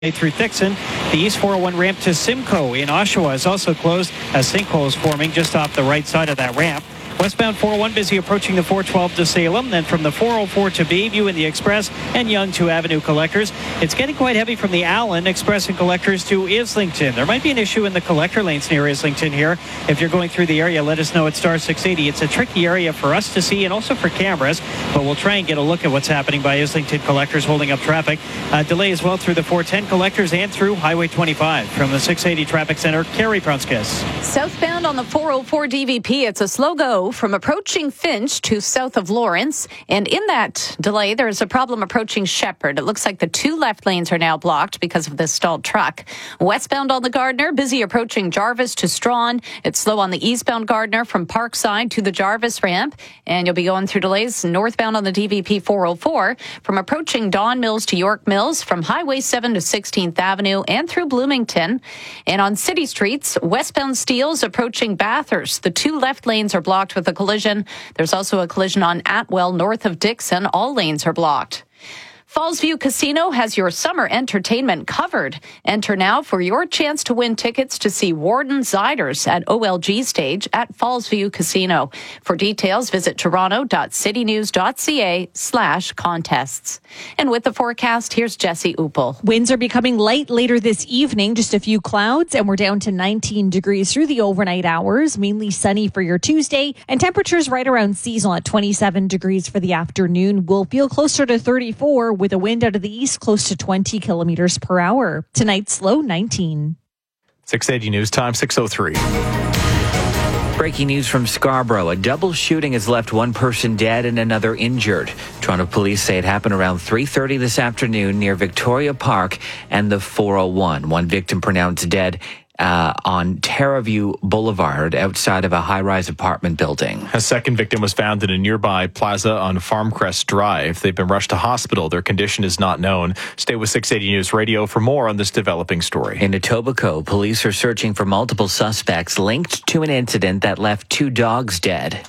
through Dixon. The East 401 ramp to Simcoe in Oshawa is also closed. A sinkhole is forming just off the right side of that ramp. Westbound 401 busy approaching the 412 to Salem, then from the 404 to Bayview in the Express and Yonge to Avenue Collectors. It's getting quite heavy from the Allen Express and Collectors to Islington. There might be an issue in the collector lanes near Islington here. If you're going through the area, let us know at star 680. It's a tricky area for us to see and also for cameras, but we'll try and get a look at what's happening by Islington Collectors holding up traffic. Delay as well through the 410 Collectors and through Highway 25. From the 680 Traffic Center, Carrie Prunskis. Southbound on the 404 DVP, it's a slow go from approaching Finch to south of Lawrence. And in that delay, there is a problem approaching Shepherd. It looks like the two left lanes are now blocked because of this stalled truck. Westbound on the Gardner, busy approaching Jarvis to Strawn. It's slow on the eastbound Gardner from Parkside to the Jarvis ramp. And you'll be going through delays northbound on the DVP 404 from approaching Don Mills to York Mills, from Highway 7 to 16th Avenue and through Bloomington. And on city streets, westbound Steeles approaching Bathurst. The two left lanes are blocked with a collision. There's also a collision on Atwell north of Dixon. All lanes are blocked. Fallsview Casino has your summer entertainment covered. Enter now for your chance to win tickets to see Warden Ziders at OLG Stage at Fallsview Casino. For details, visit toronto.citynews.ca/contests. And with the forecast, here's Jesse Uppel. Winds are becoming light later this evening, just a few clouds, and we're down to 19 degrees through the overnight hours, mainly sunny for your Tuesday, and temperatures right around seasonal at 27 degrees for the afternoon. We'll feel closer to 34 with a wind out of the east close to 20 kilometers per hour. Tonight's low 19. 680 News Time, 6:03. Breaking news from Scarborough. A double shooting has left one person dead and another injured. Toronto police say it happened around 3:30 this afternoon near Victoria Park and the 401. One victim pronounced dead on Terraview Boulevard outside of a high-rise apartment building. A second victim was found in a nearby plaza on Farmcrest Drive. They've been rushed to hospital. Their condition is not known. Stay with 680 News Radio for more on this developing story. In Etobicoke, police are searching for multiple suspects linked to an incident that left two dogs dead.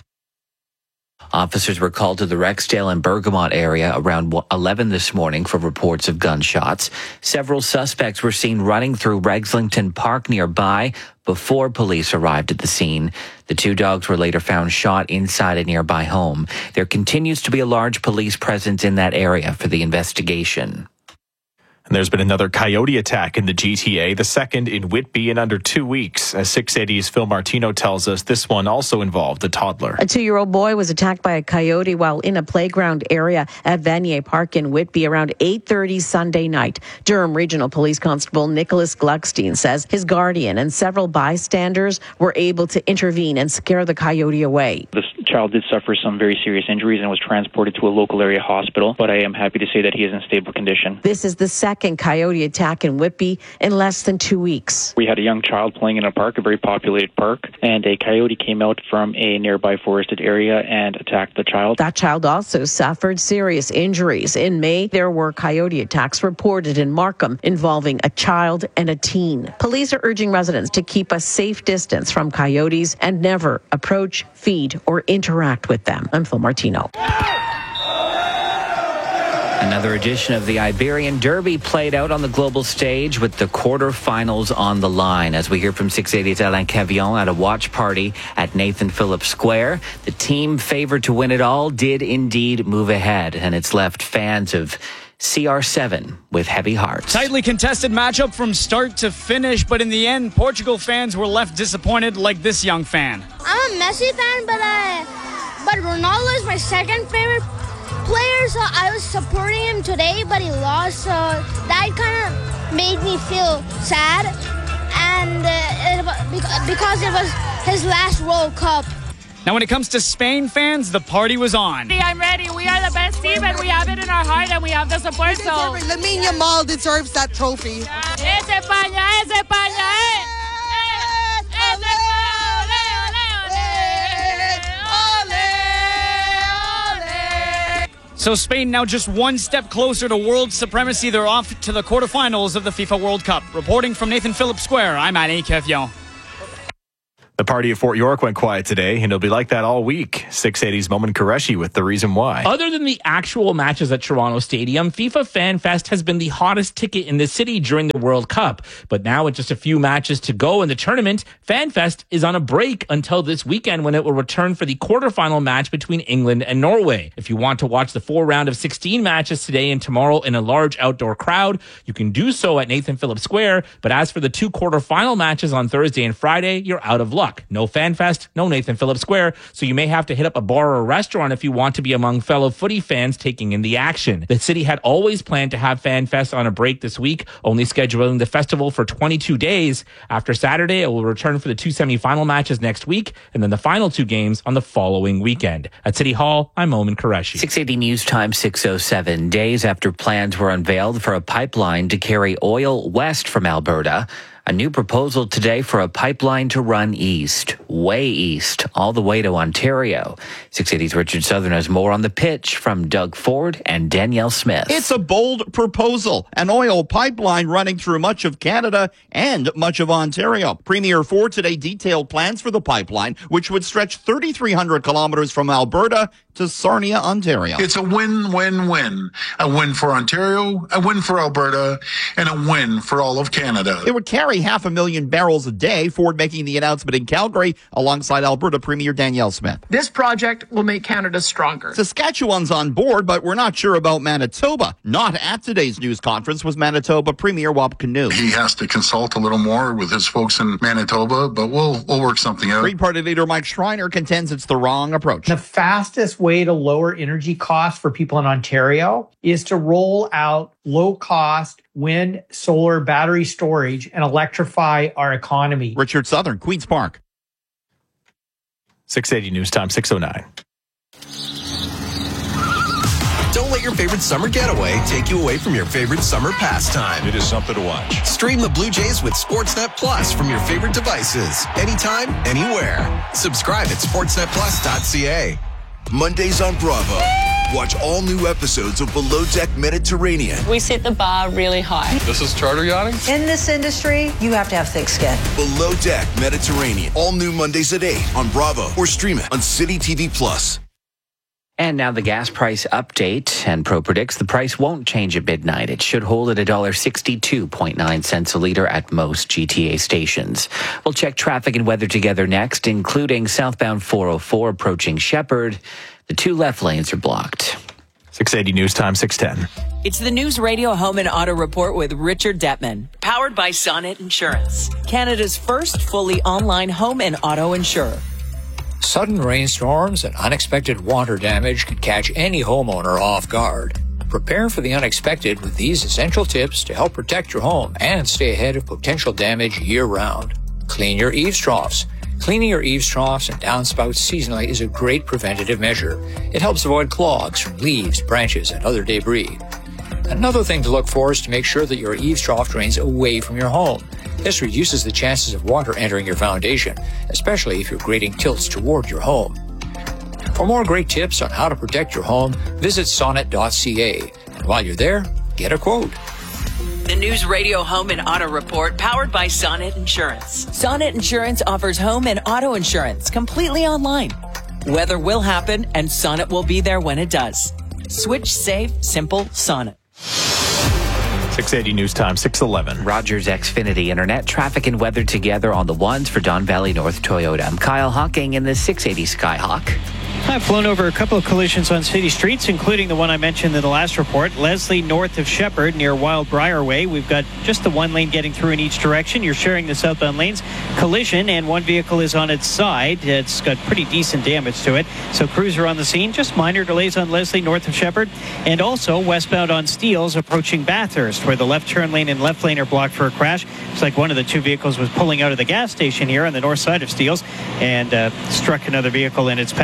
Officers were called to the Rexdale and Bergamot area around 11 this morning for reports of gunshots. Several suspects were seen running through Regslington Park nearby before police arrived at the scene. The two dogs were later found shot inside a nearby home. There continues to be a large police presence in that area for the investigation. And there's been another coyote attack in the GTA, the second in Whitby in under 2 weeks. As 680's Phil Martino tells us, this one also involved a toddler. A 2-year-old boy was attacked by a coyote while in a playground area at Vanier Park in Whitby around 8:30 Sunday night. Durham Regional Police Constable Nicholas Gluckstein says his guardian and several bystanders were able to intervene and scare the coyote away. This child did suffer some very serious injuries and was transported to a local area hospital, but I am happy to say that he is in stable condition. This is the second coyote attack in Whitby in less than 2 weeks. We had a young child playing in a park, a very populated park, and a coyote came out from a nearby forested area and attacked the child. That child also suffered serious injuries. In May, there were coyote attacks reported in Markham involving a child and a teen. Police are urging residents to keep a safe distance from coyotes and never approach, feed, or interact with them. I'm Phil Martino. Another edition of the Iberian Derby played out on the global stage with the quarterfinals on the line. As we hear from 680's Alain Cavillon at a watch party at Nathan Phillips Square, the team favored to win it all did indeed move ahead, and it's left fans of CR7 with heavy hearts. Tightly contested matchup from start to finish, but in the end, Portugal fans were left disappointed like this young fan. I'm a Messi fan, but Ronaldo is my second favorite player, so I was supporting him today, but he lost, so that kind of made me feel sad, and because it was his last World Cup. Now, when it comes to Spain fans, the party was on. I'm ready. We are the best team, and we have it in our heart, and we have the support. So Lamine Yamal deserves that trophy. Es España, es España, So Spain now just one step closer to world supremacy. They're off to the quarterfinals of the FIFA World Cup. Reporting from Nathan Phillips Square, I'm Alain Cavillon. The party at Fort York went quiet today, and it'll be like that all week. 680's Momin Qureshi with the reason why. Other than the actual matches at Toronto Stadium, FIFA Fan Fest has been the hottest ticket in the city during the World Cup. But now with just a few matches to go in the tournament, Fan Fest is on a break until this weekend when it will return for the quarterfinal match between England and Norway. If you want to watch the full round of 16 matches today and tomorrow in a large outdoor crowd, you can do so at Nathan Phillips Square. But as for the 2 quarterfinal matches on Thursday and Friday, you're out of luck. No Fan Fest, no Nathan Phillips Square, so you may have to hit up a bar or a restaurant if you want to be among fellow footy fans taking in the action. The city had always planned to have Fan Fest on a break this week, only scheduling the festival for 22 days. After Saturday, it will return for the 2 semi-final matches next week, and then the final 2 games on the following weekend. At City Hall, I'm Momin Qureshi. 680 News Time 6:07. Days after plans were unveiled for a pipeline to carry oil west from Alberta, a new proposal today for a pipeline to run east, way east, all the way to Ontario. 680's Richard Southern has more on the pitch from Doug Ford and Danielle Smith. It's a bold proposal, an oil pipeline running through much of Canada and much of Ontario. Premier Ford today detailed plans for the pipeline, which would stretch 3,300 kilometers from Alberta to Sarnia, Ontario. It's a win-win-win. A win for Ontario, a win for Alberta, and a win for all of Canada. It would carry 500,000 barrels a day, Ford making the announcement in Calgary alongside Alberta Premier Danielle Smith. This project will make Canada stronger. Saskatchewan's on board, but we're not sure about Manitoba. Not at today's news conference was Manitoba Premier Wab Kinew. He has to consult a little more with his folks in Manitoba, but we'll work something out. Green Party leader Mike Schreiner contends it's the wrong approach. The fastest way to lower energy costs for people in Ontario is to roll out low-cost wind, solar, battery storage and electrify our economy. Richard Southern, Queen's Park. 680 News Time 6:09. Don't let your favorite summer getaway take you away from your favorite summer pastime. It is something to watch. Stream the Blue Jays with Sportsnet Plus from your favorite devices. Anytime, anywhere. Subscribe at sportsnetplus.ca. Mondays on Bravo. Watch all new episodes of Below Deck Mediterranean. We set the bar really high. This is charter yachting? In this industry, you have to have thick skin. Below Deck Mediterranean. All new Mondays at 8 on Bravo or stream it on City TV Plus. And now the gas price update. And Pro predicts the price won't change at midnight. It should hold at $1.62.9 a liter at most GTA stations. We'll check traffic and weather together next, including southbound 404 approaching Shepherd. The 2 left lanes are blocked. 680 News Time 6:10. It's the News Radio Home and Auto Report with Richard Detman, powered by Sonnet Insurance, Canada's first fully online home and auto insurer. Sudden rainstorms and unexpected water damage can catch any homeowner off guard. Prepare for the unexpected with these essential tips to help protect your home and stay ahead of potential damage year-round. Clean your eaves troughs. Cleaning your eaves troughs and downspouts seasonally is a great preventative measure. It helps avoid clogs from leaves, branches, and other debris. Another thing to look for is to make sure that your eaves trough drains away from your home. This reduces the chances of water entering your foundation, especially if your grading tilts toward your home. For more great tips on how to protect your home, visit sonnet.ca. And while you're there, get a quote. The News Radio Home and Auto Report, powered by Sonnet Insurance. Sonnet Insurance offers home and auto insurance completely online. Weather will happen, and Sonnet will be there when it does. Switch safe, simple Sonnet. 680 News Time 6:11. Rogers Xfinity Internet, traffic and weather together on the ones for Don Valley North Toyota. I'm Kyle Hawking in the 680 Skyhawk. I've flown over a couple of collisions on city streets, including the one I mentioned in the last report. Leslie, north of Shepherd, near Wildbriar Way. We've got just the one lane getting through in each direction. You're sharing the southbound lanes. Collision, and one vehicle is on its side. It's got pretty decent damage to it. So crews are on the scene. Just minor delays on Leslie, north of Shepherd. And also westbound on Steeles, approaching Bathurst, where the left turn lane and left lane are blocked for a crash. It's like one of the 2 vehicles was pulling out of the gas station here on the north side of Steeles and struck another vehicle in its passenger side.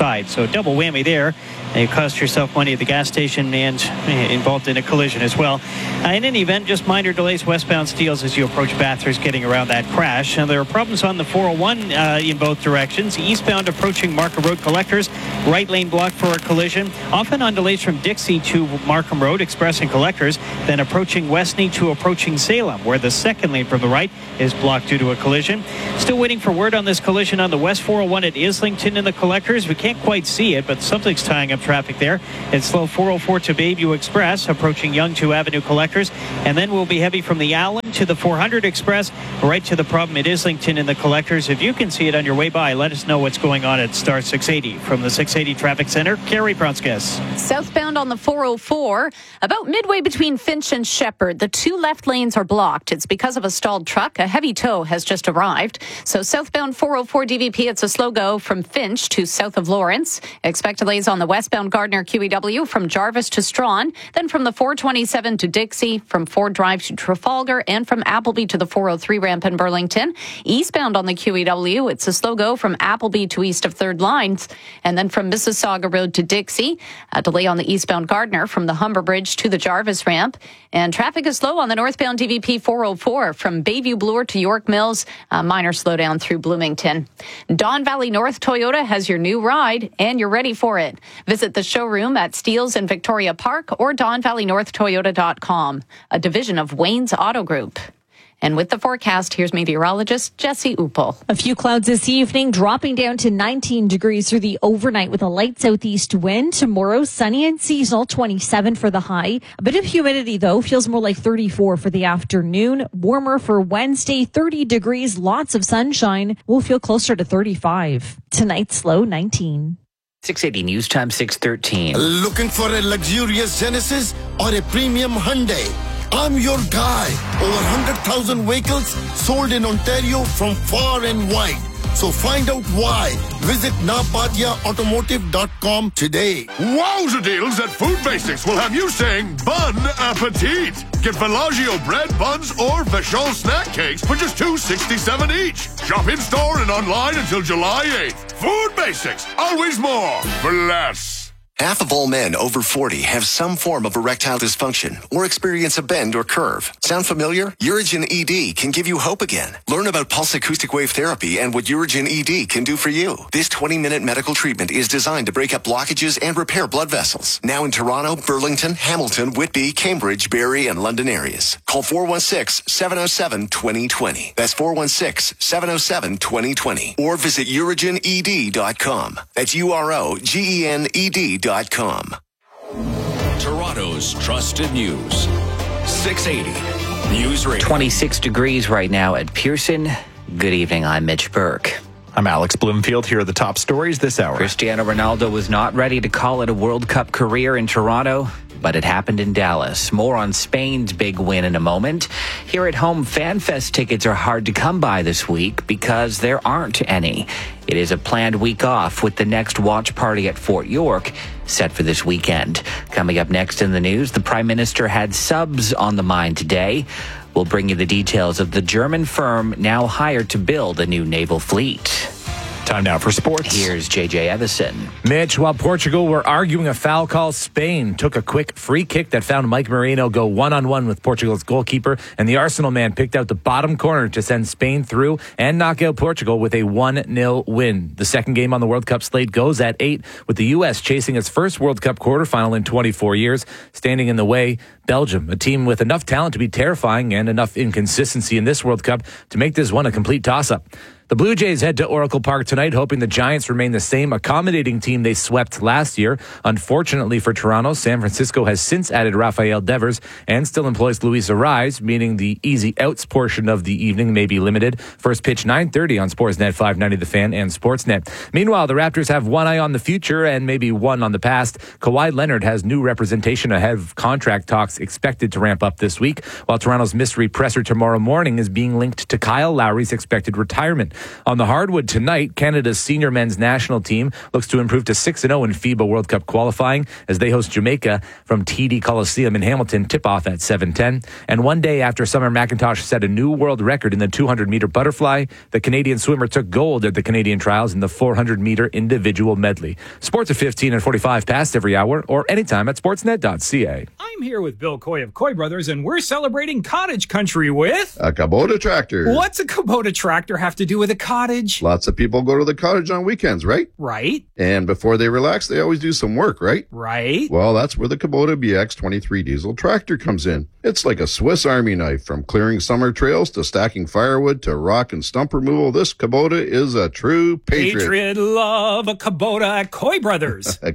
side. So double whammy there. You cost yourself money at the gas station and involved in a collision as well. In any event, just minor delays westbound Steeles as you approach Bathurst getting around that crash. There are problems on the 401 in both directions. Eastbound approaching Markham Road collectors, right lane blocked for a collision. Often on delays from Dixie to Markham Road, express and collectors. Then approaching Westney to approaching Salem, where the second lane from the right is blocked due to a collision. Still waiting for word on this collision on the West 401 at Islington in the collectors. We can't quite see it, but something's tying up traffic there. It's slow 404 to Bayview Express, approaching Yonge to Avenue collectors. And then we'll be heavy from the Allen to the 400 Express, right to the problem at Islington in the collectors. If you can see it on your way by, let us know what's going on at Star 680. From the 680 Traffic Center, Carrie Pronskas. Southbound on the 404, about midway between Finch and Shepherd, the two left lanes are blocked. It's because of a stalled truck. A heavy tow has just arrived. So southbound 404 DVP, it's a slow go from Finch to south of Lawrence. Expect delays on the westbound Gardner QEW from Jarvis to Strawn, then from the 427 to Dixie, from Ford Drive to Trafalgar, and from Appleby to the 403 ramp in Burlington. Eastbound on the QEW, it's a slow go from Appleby to east of Third Lines, and then from Mississauga Road to Dixie. A delay on the eastbound Gardner from the Humber Bridge to the Jarvis ramp. And traffic is slow on the northbound DVP 404 from Bayview Bloor to York Mills. A minor slowdown through Bloomington. Don Valley North Toyota has your new ride, and you're ready for it. Visit the showroom at Steeles in Victoria Park or DonValleyNorthToyota.com, a division of Wayne's Auto Group. And with the forecast, here's meteorologist Jesse Uppel. A few clouds this evening, dropping down to 19 degrees through the overnight with a light southeast wind. Tomorrow, sunny and seasonal, 27 for the high. A bit of humidity, though, feels more like 34 for the afternoon. Warmer for Wednesday, 30 degrees, lots of sunshine. We'll feel closer to 35. Tonight's low, 19. 680 News Time, 6:13. Looking for a luxurious Genesis or a premium Hyundai? I'm your guy. Over 100,000 vehicles sold in Ontario from far and wide. So find out why. Visit NabadiaAutomotive.com today. Wowza deals at Food Basics will have you saying bon appetit. Get Bellagio bread, buns, or Vachon snack cakes for just $2.67 each. Shop in store and online until July 8th. Food Basics, always more for less. Half of all men over 40 have some form of erectile dysfunction or experience a bend or curve. Sound familiar? Urigen ED can give you hope again. Learn about pulse acoustic wave therapy and what Urigen ED can do for you. This 20-minute medical treatment is designed to break up blockages and repair blood vessels. Now in Toronto, Burlington, Hamilton, Whitby, Cambridge, Barrie, and London areas. Call 416-707-2020. That's 416-707-2020. Or visit UrigenED.com. That's UROGENED.com. Toronto's trusted news. 680 News Radio. 26 degrees right now at Pearson. Good evening. I'm Mitch Burke. I'm Alex Bloomfield. Here are the top stories this hour. Cristiano Ronaldo was not ready to call it a World Cup career in Toronto, but it happened in Dallas. More on Spain's big win in a moment. Here at home, FanFest tickets are hard to come by this week because there aren't any. It is a planned week off with the next watch party at Fort York set for this weekend. Coming up next in the news, the Prime Minister had subs on the mind today. We'll bring you the details of the German firm now hired to build a new naval fleet. Time now for sports. Here's JJ Evison. Mitch, while Portugal were arguing a foul call, Spain took a quick free kick that found Mike Moreno go one-on-one with Portugal's goalkeeper, and the Arsenal man picked out the bottom corner to send Spain through and knock out Portugal with a 1-0 win. The second game on the World Cup slate goes at 8, with the U.S. chasing its first World Cup quarterfinal in 24 years. Standing in the way, Belgium, a team with enough talent to be terrifying and enough inconsistency in this World Cup to make this one a complete toss-up. The Blue Jays head to Oracle Park tonight, hoping the Giants remain the same accommodating team they swept last year. Unfortunately for Toronto, San Francisco has since added Rafael Devers and still employs Luis Arraez, meaning the easy outs portion of the evening may be limited. First pitch 9:30 on Sportsnet 590 The Fan and Sportsnet. Meanwhile, the Raptors have one eye on the future and maybe one on the past. Kawhi Leonard has new representation ahead of contract talks expected to ramp up this week, while Toronto's mystery presser tomorrow morning is being linked to Kyle Lowry's expected retirement. On the hardwood tonight, Canada's senior men's national team looks to improve to 6-0 in FIBA World Cup qualifying as they host Jamaica from TD Coliseum in Hamilton, tip-off at 7:10. And one day after Summer McIntosh set a new world record in the 200-meter butterfly, the Canadian swimmer took gold at the Canadian trials in the 400-meter individual medley. Sports at 15 and 45 past every hour or anytime at sportsnet.ca. I'm here with Bill Coy of Coy Brothers, and we're celebrating cottage country with a Kubota tractor. What's a Kubota tractor have to do with a cottage? Lots of people go to the cottage on weekends, right? Right. And before they relax, they always do some work, right? Right. Well, that's where the Kubota BX23 diesel tractor comes in. It's like a Swiss Army knife. From clearing summer trails to stacking firewood to rock and stump removal, this Kubota is a true patriot. Patriot love a Kubota at Coy Brothers. At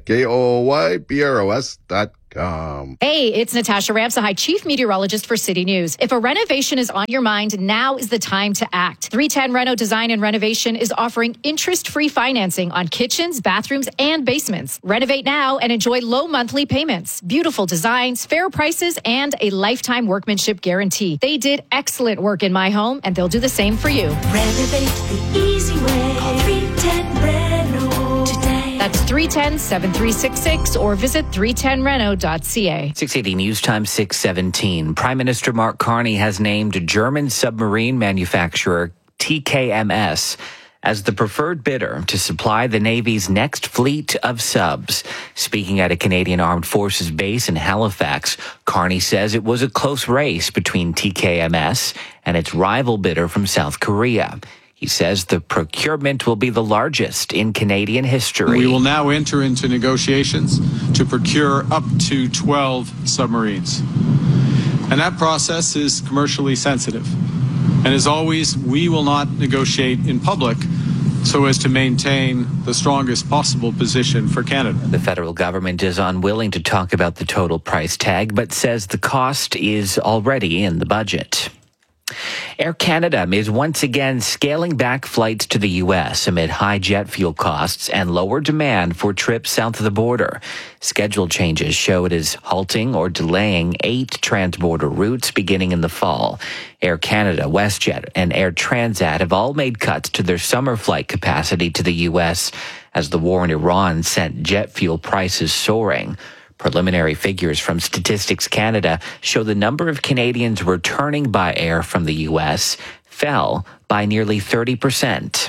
KOYBROS.com. Hey, it's Natasha Ramsahai, Chief Meteorologist for City News. If a renovation is on your mind, now is the time to act. 310 Reno Design and Renovation is offering interest-free financing on kitchens, bathrooms, and basements. Renovate now and enjoy low monthly payments, beautiful designs, fair prices, and a lifetime workmanship guarantee. They did excellent work in my home, and they'll do the same for you. Renovate the easy way. Call 310 Reno today. That's 310-7366 or visit 310reno.ca. 680 News Time 6:17. Prime Minister Mark Carney has named German submarine manufacturer TKMS as the preferred bidder to supply the Navy's next fleet of subs. Speaking at a Canadian Armed Forces base in Halifax, Carney says it was a close race between TKMS and its rival bidder from South Korea. He says the procurement will be the largest in Canadian history. We will now enter into negotiations to procure up to 12 submarines. And that process is commercially sensitive. And as always, we will not negotiate in public so as to maintain the strongest possible position for Canada. The federal government is unwilling to talk about the total price tag, but says the cost is already in the budget. Air Canada is once again scaling back flights to the U.S. amid high jet fuel costs and lower demand for trips south of the border. Schedule changes show it is halting or delaying 8 transborder routes beginning in the fall. Air Canada, WestJet, and Air Transat have all made cuts to their summer flight capacity to the U.S. as the war in Iran sent jet fuel prices soaring. Preliminary figures from Statistics Canada show the number of Canadians returning by air from the U.S. fell by nearly 30%.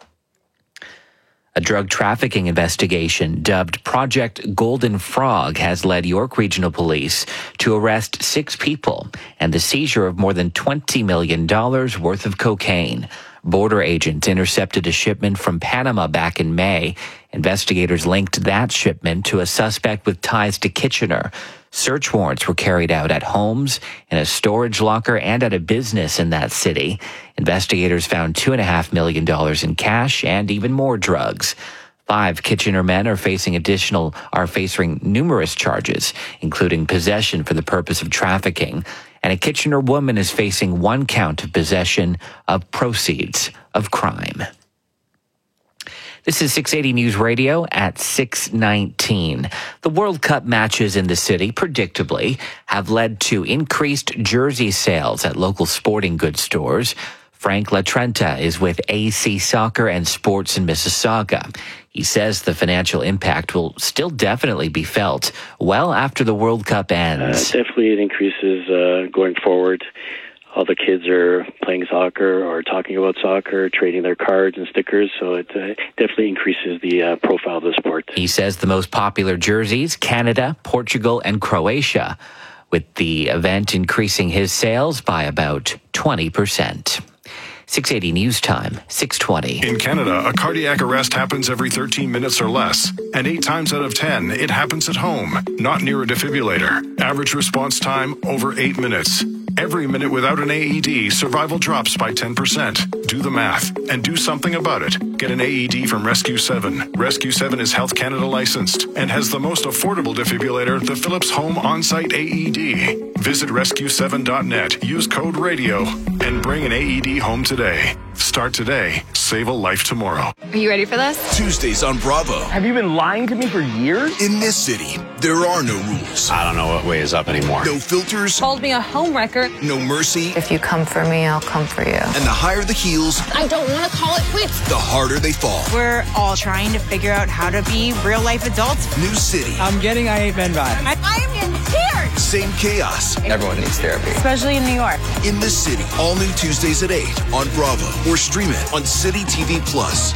A drug trafficking investigation dubbed Project Golden Frog has led York Regional Police to arrest 6 people and the seizure of more than $20 million worth of cocaine. Border agents intercepted a shipment from Panama back in May. Investigators linked that shipment to a suspect with ties to Kitchener. Search warrants were carried out at homes, in a storage locker, and at a business in that city. Investigators found $2.5 million in cash and even more drugs. 5 Kitchener men are facing numerous charges, including possession for the purpose of trafficking. And a Kitchener woman is facing 1 count of possession of proceeds of crime. This is 680 News Radio at 6:19. The World Cup matches in the city, predictably, have led to increased jersey sales at local sporting goods stores. Frank LaTrenta is with AC Soccer and Sports in Mississauga. He says the financial impact will still definitely be felt well after the World Cup ends. Definitely it increases going forward. All the kids are playing soccer or talking about soccer, trading their cards and stickers, so it definitely increases the profile of the sport. He says the most popular jerseys, Canada, Portugal, and Croatia, with the event increasing his sales by about 20%. 680 News Time, 6:20. In Canada, a cardiac arrest happens every 13 minutes or less. And 8 times out of 10, it happens at home, not near a defibrillator. Average response time, over 8 minutes. Every minute without an AED, survival drops by 10%. Do the math and do something about it. Get an AED from Rescue 7. Rescue 7 is Health Canada licensed and has the most affordable defibrillator, the Philips Home On-Site AED. Visit rescue7.net. Use code RADIO and bring an AED home today. Start today. Save a life tomorrow. Are you ready for this? Tuesdays on Bravo. Have you been lying to me for years? In this city, there are no rules. I don't know what way is up anymore. No filters. Called me a homewrecker. No mercy. If you come for me, I'll come for you. And the higher the heels, I don't want to call it quits. the harder they fall. We're all trying to figure out how to be real life adults. New city. I'm getting I Hate Men vibe. I am in tears. Same chaos. Everyone needs therapy. Especially in New York. In the City. All new Tuesdays at 8 on Bravo. Or stream it on City TV Plus.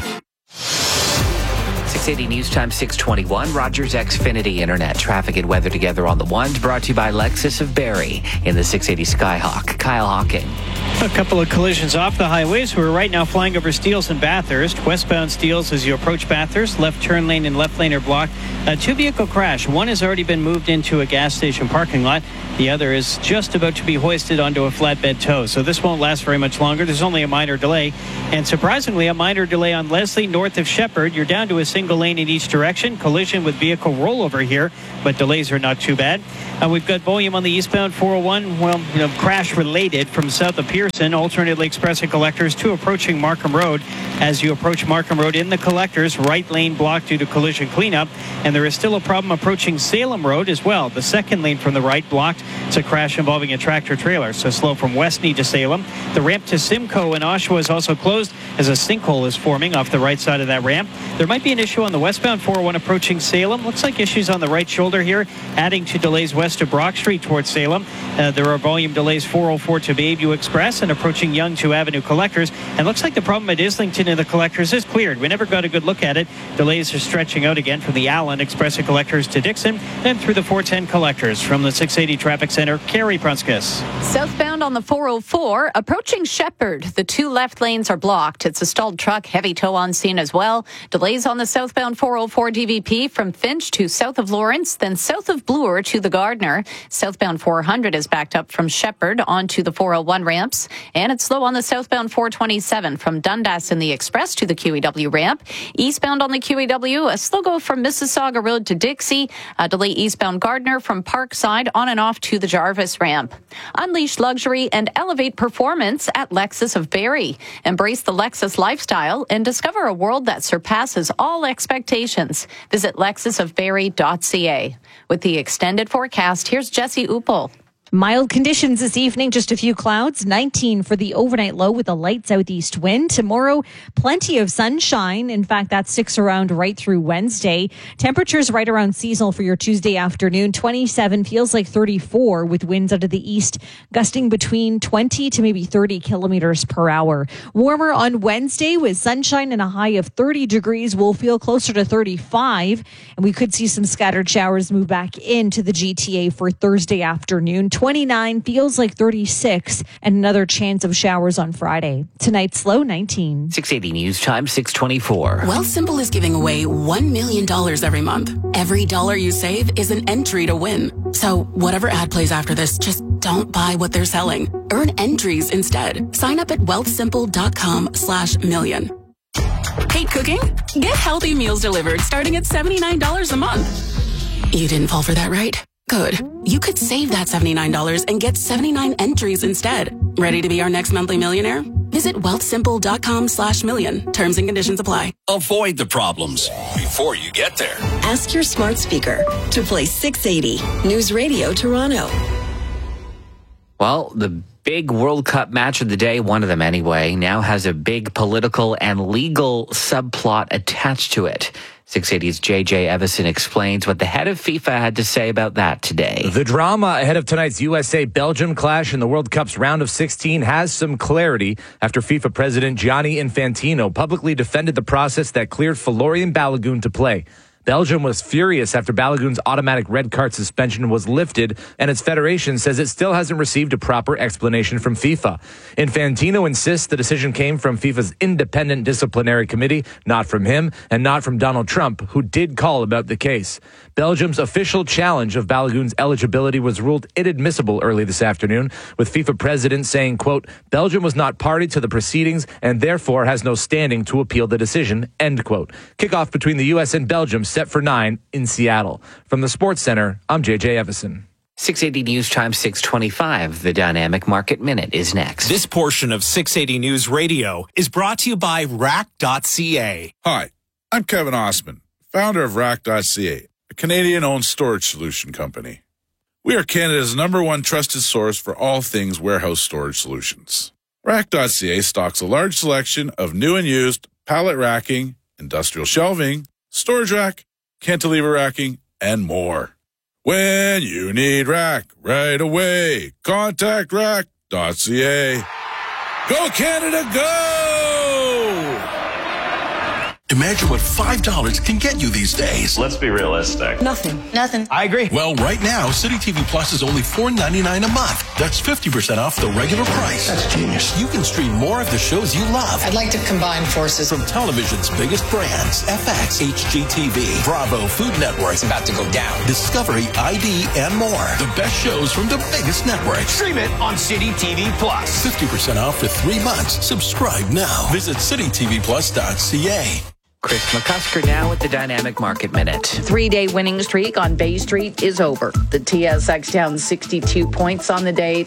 680 News Time 621. Rogers Xfinity Internet. Traffic and weather together on the ones. Brought to you by Lexus of Barrie in the 680 Skyhawk. Kyle Hawking. A couple of collisions off the highways. We're right now flying over Steeles and Bathurst. Westbound Steeles as you approach Bathurst. Left turn lane and left lane are blocked. A two-vehicle crash. One has already been moved into a gas station parking lot. The other is just about to be hoisted onto a flatbed tow. So this won't last very much longer. There's only a minor delay. And surprisingly, a minor delay on Leslie north of Shepherd. You're down to a single lane in each direction. Collision with vehicle rollover here, but delays are not too bad. We've got volume on the eastbound 401, crash related from south of Pearson, alternately expressing collectors to approaching Markham Road. As you approach Markham Road in the collectors, right lane blocked due to collision cleanup. And there is still a problem approaching Salem Road as well. The second lane from the right blocked. It's a crash involving a tractor trailer. So slow from Westney to Salem. The ramp to Simcoe in Oshawa is also closed as a sinkhole is forming off the right side of that ramp. There might be an issue on the westbound 401 approaching Salem. Looks like issues on the right shoulder here, adding to delays west of Brock Street towards Salem. There are volume delays 404 to Bayview Express and approaching Yonge to Avenue Collectors. And looks like the problem at Islington in the Collectors is cleared. We never got a good look at it. Delays are stretching out again from the Allen Express and Collectors to Dixon, then through the 410 Collectors. From the 680 Traffic Center, Carrie Prunskis. Southbound on the 404, approaching Shepherd. The two left lanes are blocked. It's a stalled truck, heavy tow on scene as well. Delays on the southbound 404 DVP from Finch to south of Lawrence, then south of Bloor to the Gardner. Southbound 400 is backed up from Shepherd onto the 401 ramps. And it's slow on the southbound 427 from Dundas in the Express to the QEW ramp. Eastbound on the QEW, a slow go from Mississauga Road to Dixie. A delay eastbound Gardner from Parkside on and off to the Jarvis ramp. Unleash luxury and elevate performance at Lexus of Barrie. Embrace the Lexus lifestyle and discover a world that surpasses all expectations. Visit lexusofbarrie.ca. With the extended forecast, here's Jesse Uppel. Mild conditions this evening, just a few clouds, 19 for the overnight low with a light southeast wind. Tomorrow, plenty of sunshine. In fact, that sticks around right through Wednesday. Temperatures right around seasonal for your Tuesday afternoon. 27 feels like 34 with winds out of the east, gusting between 20 to maybe 30 kilometers per hour. Warmer on Wednesday with sunshine and a high of 30 degrees. We'll feel closer to 35, and we could see some scattered showers move back into the GTA for Thursday afternoon. 29 feels like 36, and another chance of showers on Friday. Tonight's low 19. 680 News Time 624. Wealthsimple is giving away $1 million every month. Every dollar you save is an entry to win. So whatever ad plays after this, just don't buy what they're selling. Earn entries instead. Sign up at wealthsimple.com/million. Hate cooking? Get healthy meals delivered starting at $79 a month. You didn't fall for that, right? Good. You could save that $79 and get 79 entries instead. Ready to be our next monthly millionaire? Visit wealthsimple.com/million. Terms and conditions apply. Avoid the problems before you get there. Ask your smart speaker to play 680 News Radio Toronto. Well, the big World Cup match of the day, one of them anyway, now has a big political and legal subplot attached to it. 680's JJ Evison explains what the head of FIFA had to say about that today. The drama ahead of tonight's USA-Belgium clash in the World Cup's round of 16 has some clarity after FIFA President Gianni Infantino publicly defended the process that cleared Folarin Balogun to play. Belgium was furious after Balogun's automatic red card suspension was lifted, and its federation says it still hasn't received a proper explanation from FIFA. Infantino insists the decision came from FIFA's independent disciplinary committee, not from him, and not from Donald Trump, who did call about the case. Belgium's official challenge of Balogun's eligibility was ruled inadmissible early this afternoon, with FIFA president saying, quote, Belgium was not party to the proceedings and therefore has no standing to appeal the decision, end quote. Kickoff between the U.S. and Belgium set for 9 in Seattle. From the Sports Center, I'm JJ Evison. 680 News Time 625. The Dynamic Market Minute is next. This portion of 680 News Radio is brought to you by Rack.ca. Hi, I'm Kevin Osman, founder of Rack.ca, a Canadian-owned storage solution company. We are Canada's #1 trusted source for all things warehouse storage solutions. Rack.ca stocks a large selection of new and used pallet racking, industrial shelving, storage rack, cantilever racking, and more. When you need rack right away, contact Rack.ca. Go Canada, go! Imagine what $5 can get you these days. Let's be realistic. Nothing. I agree. Well, right now, City TV Plus is only $4.99 a month. That's 50% off the regular price. That's genius. You can stream more of the shows you love. I'd like to combine forces. From television's biggest brands, FX, HGTV, Bravo, Food Network. It's about to go down. Discovery, ID, and more. The best shows from the biggest networks. Stream it on City TV Plus. 50% off for 3 months. Subscribe now. Visit citytvplus.ca. Chris McCusker now with the Dynamic Market Minute. 3-day winning streak on Bay Street is over. The TSX down 62 points on the day,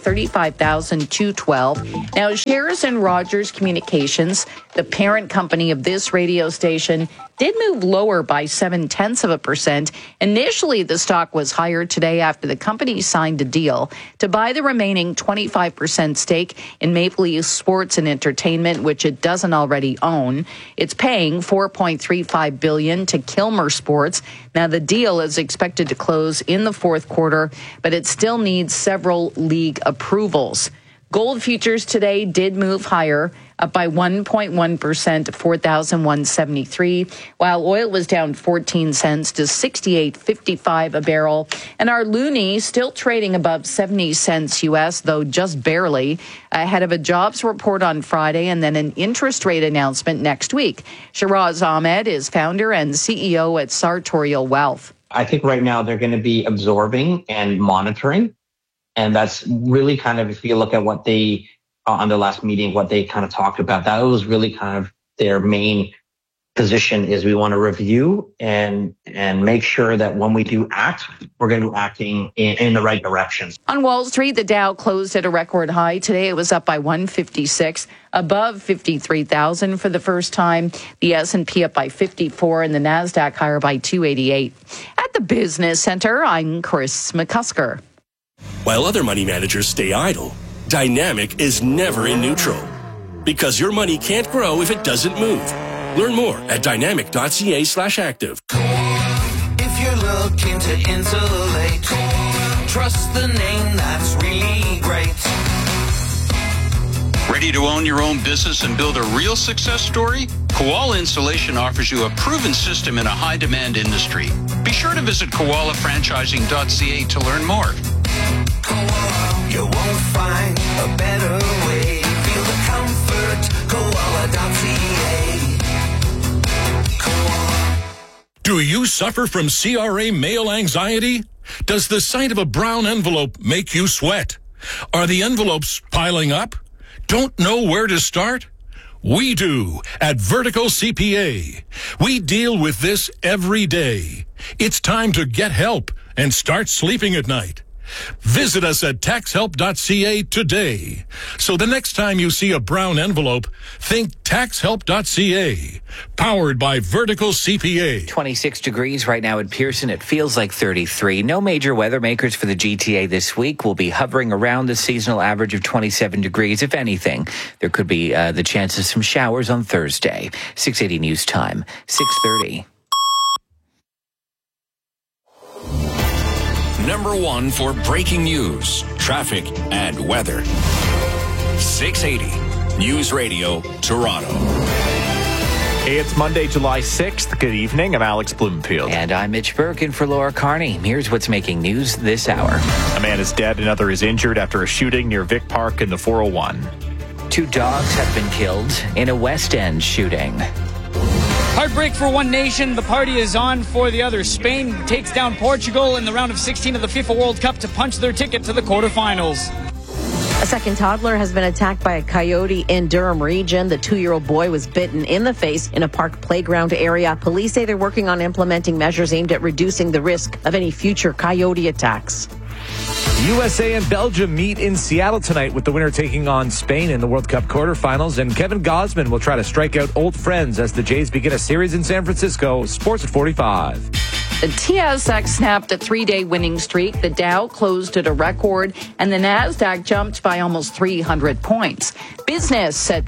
35,212. Now, shares in Rogers Communications, the parent company of this radio station, did move lower by 0.7%. Initially, the stock was higher today after the company signed a deal to buy the remaining 25% stake in Maple Leaf Sports and Entertainment, which it doesn't already own. It's paying $4.35 billion to Kilmer Sports. Now, the deal is expected to close in the fourth quarter, but it still needs several league approvals. Gold futures today did move higher, up by 1.1% to 4,173, while oil was down 14 cents to 68.55 a barrel. And our loonie still trading above 70 cents U.S., though just barely, ahead of a jobs report on Friday and then an interest rate announcement next week. Shiraz Ahmed is founder and CEO at Sartorial Wealth. I think right now they're going to be absorbing and monitoring. And that's really kind of, if you look at what they, on their last meeting, what they kind of talked about, that was really kind of their main position is we want to review and make sure that when we do act, we're going to be acting in the right directions. On Wall Street, the Dow closed at a record high. Today it was up by 156, above 53,000 for the first time. The S&P up by 54 and the NASDAQ higher by 288. At the Business Center, I'm Chris McCusker. While other money managers stay idle, Dynamic is never in neutral. Because your money can't grow if it doesn't move. Learn more at dynamic.ca/active. If you're looking to insulate, trust the name that's really great. Ready to own your own business and build a real success story? Koala Installation offers you a proven system in a high-demand industry. Be sure to visit koalafranchising.ca to learn more. Koala, you won't find a better way. Feel the comfort, koala.ca. Koala. Do you suffer from CRA mail anxiety? Does the sight of a brown envelope make you sweat? Are the envelopes piling up? Don't know where to start? We do at Vertical CPA. We deal with this every day. It's time to get help and start sleeping at night. Visit us at taxhelp.ca today. So the next time you see a brown envelope, think taxhelp.ca. Powered by Vertical CPA. 26 degrees right now at Pearson. It feels like 33. No major weather makers for the GTA this week. We'll be hovering around the seasonal average of 27 degrees. If anything, there could be the chance of some showers on Thursday. 680 News Time, 6:30. Number one for breaking news, traffic, and weather. 680 News Radio, Toronto. Hey, it's Monday, July 6th. Good evening. I'm Alex Bloomfield. And I'm Mitch Birkin for Laura Carney. Here's what's making news this hour. A man is dead, another is injured after a shooting near Vic Park in the 401. 2 dogs have been killed in a West End shooting. Heartbreak for one nation. The party is on for the other. Spain takes down Portugal in the round of 16 of the FIFA World Cup to punch their ticket to the quarterfinals. A second toddler has been attacked by a coyote in Durham region. The 2-year-old boy was bitten in the face in a park playground area. Police say they're working on implementing measures aimed at reducing the risk of any future coyote attacks. USA and Belgium meet in Seattle tonight with the winner taking on Spain in the World Cup quarterfinals. And Kevin Gausman will try to strike out old friends as the Jays begin a series in San Francisco. Sports at 45. The TSX snapped a 3-day winning streak. The Dow closed at a record, and the NASDAQ jumped by almost 300 points. Business at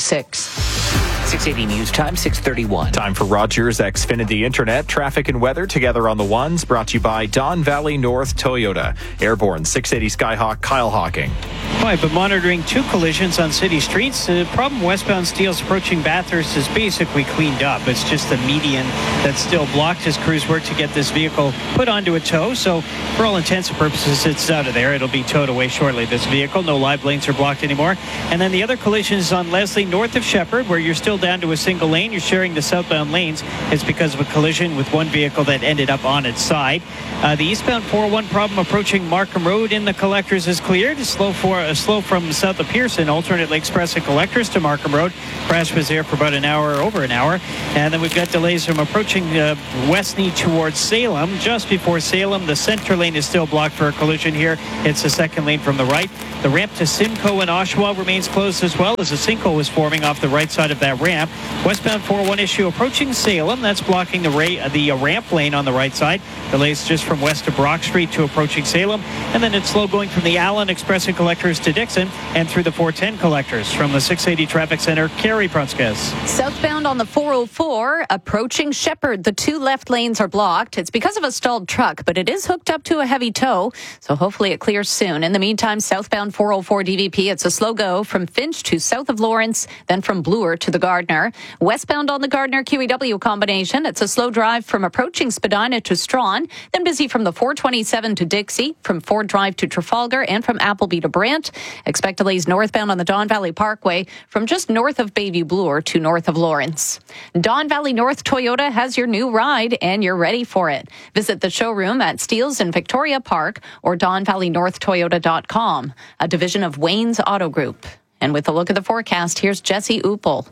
56. 680 News Time, 6:31. Time for Rogers Xfinity Internet. Traffic and weather together on the ones. Brought to you by Don Valley North Toyota. Airborne 680 Skyhawk, Kyle Hawking. I've been monitoring 2 collisions on city streets. The problem westbound Steeles approaching Bathurst is basically cleaned up. It's just the median that's still blocked as crews work to get this vehicle put onto a tow. So for all intents and purposes, it's out of there. It'll be towed away shortly, this vehicle. No live lanes are blocked anymore. And then the other collision is on Leslie north of Shepherd, where you're still down to a single lane. You're sharing the southbound lanes. It's because of a collision with one vehicle that ended up on its side. The eastbound 401 problem approaching Markham Road in the collectors is cleared. Slow from south of Pearson, alternately express and collectors to Markham Road. Crash was there for about over an hour. And then we've got delays from approaching Westney towards Salem. Just before Salem, the center lane is still blocked for a collision here. It's the second lane from the right. The ramp to Simcoe and Oshawa remains closed as well, as a sinkhole was forming off the right side of that ramp. Westbound 401 issue approaching Salem. That's blocking the ramp lane on the right side. Delays just from west of Brock Street to approaching Salem. And then it's slow going from the Allen Express and collectors to Dixon and through the 410 collectors. From the 680 Traffic Center, Carrie Prunskes. Southbound on the 404 approaching Shepherd. The 2 left lanes are blocked. It's because of a stalled truck, but it is hooked up to a heavy tow. So hopefully it clears soon. In the meantime, southbound 404 DVP, it's a slow go from Finch to south of Lawrence, then from Bloor to the Gardner. Westbound on the Gardner QEW combination, it's a slow drive from approaching Spadina to Strawn, then busy from the 427 to Dixie, from Ford Drive to Trafalgar, and from Appleby to Brant. Expect delays northbound on the Don Valley Parkway from just north of Bayview Bloor to north of Lawrence. Don Valley North Toyota has your new ride, and you're ready for it. Visit the showroom at Steeles in Victoria Park or DonValleyNorthToyota.com, a division of Wayne's Auto Group. And with a look at the forecast, here's Jesse Uppel.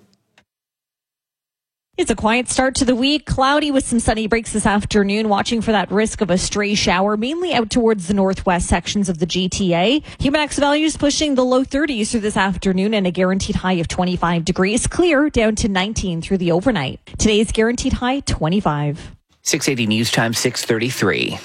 It's a quiet start to the week. Cloudy with some sunny breaks this afternoon. Watching for that risk of a stray shower, mainly out towards the northwest sections of the GTA. Humax values pushing the low 30s through this afternoon and a guaranteed high of 25 degrees. Clear down to 19 through the overnight. Today's guaranteed high, 25. 680 News Time, 6:33.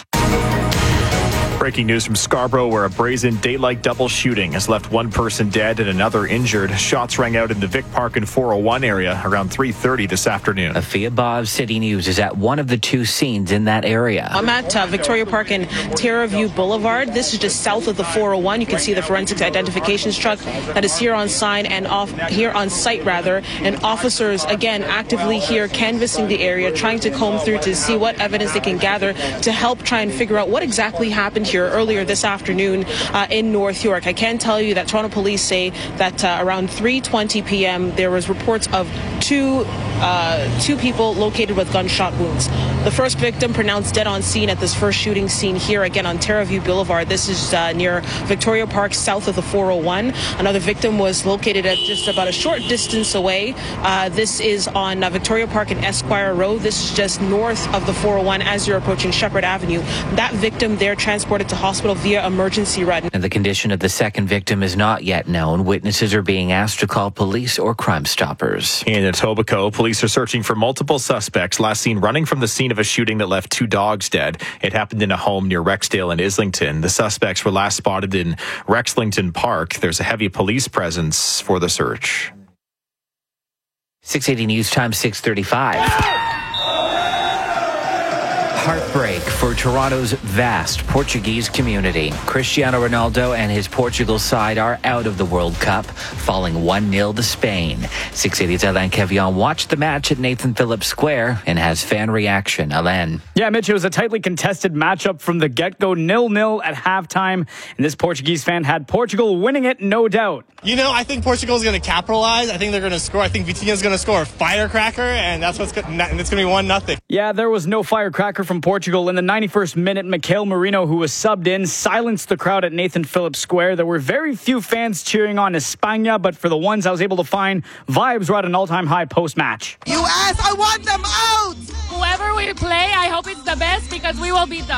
Breaking news from Scarborough, where a brazen daylight double shooting has left one person dead and another injured. Shots rang out in the Vic Park and 401 area around 3:30 this afternoon. Afia Bob, City News, is at one of the 2 scenes in that area. I'm at Victoria Park and Terraview Boulevard. This is just south of the 401. You can see the forensics identifications truck that is here on site and and officers again actively here canvassing the area, trying to comb through to see what evidence they can gather to help try and figure out what exactly happened here earlier this afternoon in North York. I can tell you that Toronto police say that around 3:20 p.m. there was reports of two people located with gunshot wounds. The first victim pronounced dead on scene at this first shooting scene here again on Terraview Boulevard. This is near Victoria Park, south of the 401. Another victim was located at just about a short distance away. This is on Victoria Park and Esquire Road. This is just north of the 401 as you're approaching Shepherd Avenue. That victim there transported to hospital via emergency ride. And the condition of the second victim is not yet known. Witnesses are being asked to call police or Crime Stoppers. In Etobicoke, police are searching for multiple suspects last seen running from the scene of a shooting that left 2 dogs dead. It happened in a home near Rexdale and Islington. The suspects were last spotted in Rexlington Park. There's a heavy police presence for the search. 680 News Time, 6:35. Heartbreak for Toronto's vast Portuguese community. Cristiano Ronaldo and his Portugal side are out of the World Cup, falling 1-0 to Spain. 680's Alain Kevion watched the match at Nathan Phillips Square and has fan reaction. Alain. Yeah, Mitch, it was a tightly contested matchup from the get-go, 0-0 at halftime, and this Portuguese fan had Portugal winning it, no doubt. You know, I think Portugal's going to capitalize. I think they're going to score. I think Vitinha's going to score a firecracker, and it's going to be 1-0. Yeah, there was no firecracker from Portugal. In the 91st minute, Mikel Merino, who was subbed in, silenced the crowd at Nathan Phillips Square. There were very few fans cheering on España, but for the ones I was able to find, vibes were at an all-time high post-match. US, I want them out! Whoever we play, I hope it's the best because we will beat them.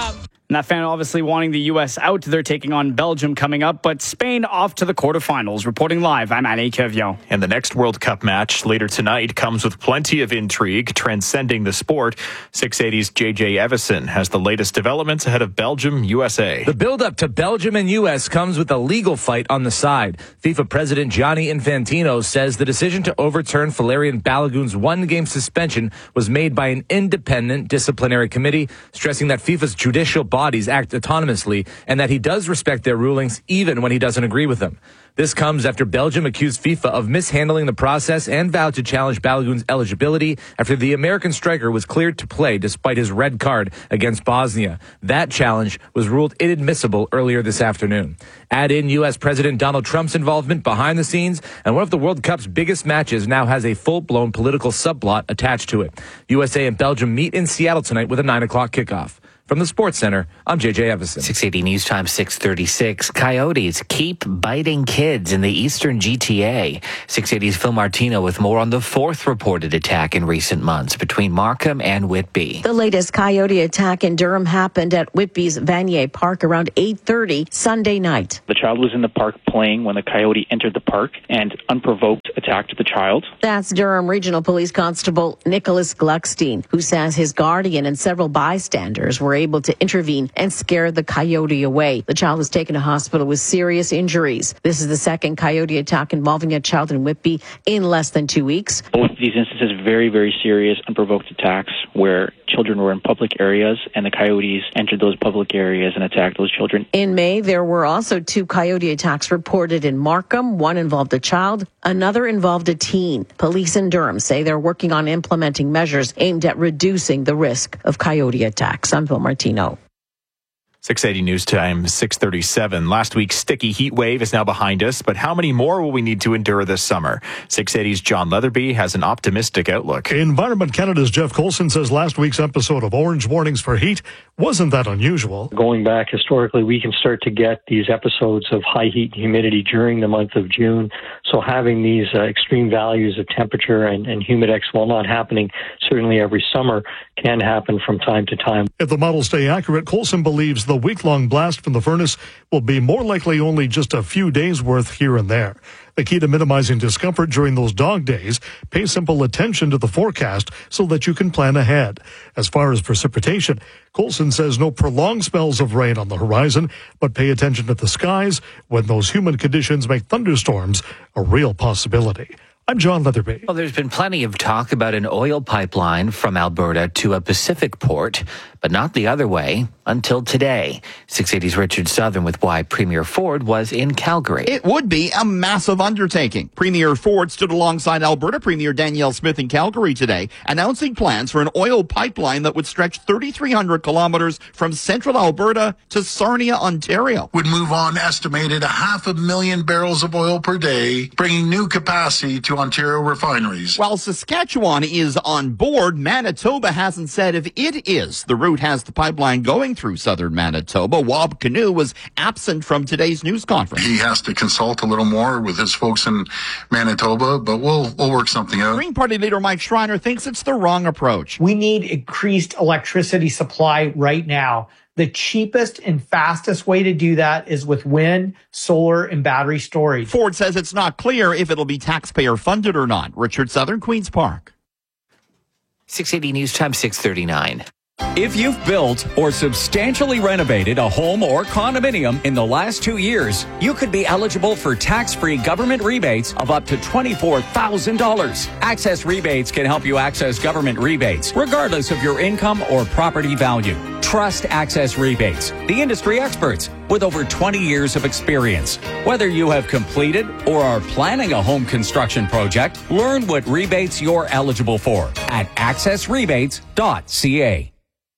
And that fan obviously wanting the U.S. out. They're taking on Belgium coming up, but Spain off to the quarterfinals. Reporting live, I'm Alain Quevillon. And the next World Cup match later tonight comes with plenty of intrigue, transcending the sport. 680's JJ Evison has the latest developments ahead of Belgium, USA. The build-up to Belgium and U.S. comes with a legal fight on the side. FIFA President Gianni Infantino says the decision to overturn Valerian Balogun's one-game suspension was made by an independent disciplinary committee, stressing that FIFA's judicial bodies act autonomously and that he does respect their rulings even when he doesn't agree with them. This comes after Belgium accused FIFA of mishandling the process and vowed to challenge Balogun's eligibility after the American striker was cleared to play despite his red card against Bosnia. That challenge was ruled inadmissible earlier this afternoon. Add in U.S. President Donald Trump's involvement behind the scenes, and one of the World Cup's biggest matches now has a full-blown political subplot attached to it. USA and Belgium meet in Seattle tonight with a 9 o'clock kickoff. From the Sports Center, I'm JJ Evison. 680 News Time 636. Coyotes keep biting kids in the eastern GTA. 680's Phil Martino with more on the fourth reported attack in recent months between Markham and Whitby. The latest coyote attack in Durham happened at Whitby's Vanier Park around 8:30 Sunday night. The child was in the park playing when the coyote entered the park and unprovoked attacked the child. That's Durham Regional Police Constable Nicholas Gluckstein, who says his guardian and several bystanders were able to intervene and scare the coyote away. The child was taken to hospital with serious injuries. This is the second coyote attack involving a child in Whitby in less than 2 weeks. Both of these instances, very, very serious unprovoked attacks where children were in public areas and the coyotes entered those public areas and attacked those children. In May, there were also 2 coyote attacks reported in Markham. One involved a child, another involved a teen. Police in Durham say they're working on implementing measures aimed at reducing the risk of coyote attacks. I'm Phil Martino. 680 News Time 637. Last week's sticky heat wave is now behind us, but how many more will we need to endure this summer? 680's John Leatherby has an optimistic outlook. Environment Canada's Jeff Coulson says last week's episode of Orange Warnings for Heat wasn't that unusual. Going back historically, we can start to get these episodes of high heat and humidity during the month of June. So having these extreme values of temperature and humidex, while not happening certainly every summer, can happen from time to time. If the models stay accurate, Coulson believes the week-long blast from the furnace will be more likely only just a few days' worth here and there. The key to minimizing discomfort during those dog days, pay simple attention to the forecast so that you can plan ahead. As far as precipitation, Coulson says no prolonged spells of rain on the horizon, but pay attention to the skies when those humid conditions make thunderstorms a real possibility. I'm John Leatherby. Well, there's been plenty of talk about an oil pipeline from Alberta to a Pacific port, but not the other way until today. 680's Richard Southern with why Premier Ford was in Calgary. It would be a massive undertaking. Premier Ford stood alongside Alberta Premier Danielle Smith in Calgary today, announcing plans for an oil pipeline that would stretch 3,300 kilometers from central Alberta to Sarnia, Ontario. Would move on estimated 500,000 barrels of oil per day, bringing new capacity to Ontario refineries. While Saskatchewan is on board, Manitoba hasn't said if it is. The route has the pipeline going through southern Manitoba. Wab Kinew was absent from today's news conference. He has to consult a little more with his folks in Manitoba, but we'll work something out. Green Party leader Mike Schreiner thinks it's the wrong approach. We need increased electricity supply right now. The cheapest and fastest way to do that is with wind, solar, and battery storage. Ford says it's not clear if it'll be taxpayer funded or not. Richard Southern, Queen's Park. 680 News Time 639. If you've built or substantially renovated a home or condominium in the last 2 years, you could be eligible for tax-free government rebates of up to $24,000. Access Rebates can help you access government rebates, regardless of your income or property value. Trust Access Rebates, the industry experts with over 20 years of experience. Whether you have completed or are planning a home construction project, learn what rebates you're eligible for at accessrebates.ca.